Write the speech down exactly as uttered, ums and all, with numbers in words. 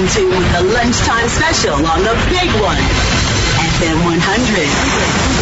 to the lunchtime special on the big one, F M one hundred.